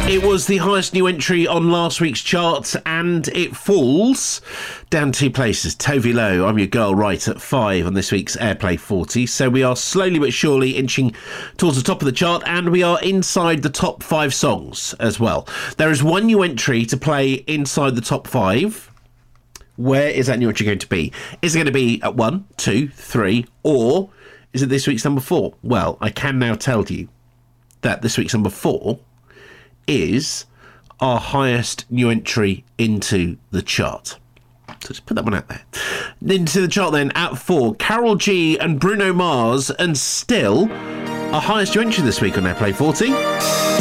It was the highest new entry on last week's chart, and it falls down 2 places. Tove Lo, I'm Your Girl, right at 5 on this week's Airplay 40. So we are slowly but surely inching towards the top of the chart, and we are inside the top 5 songs as well. There is one new entry to play inside the top 5. Where is that new entry going to be? Is it going to be at 1, 2, 3, or is it this week's number 4? Well, I can now tell you that this week's number 4 is our highest new entry into the chart. So just put that one out there. Into the chart then at 4, Karol G and Bruno Mars, and still our highest new entry this week on Airplay 40.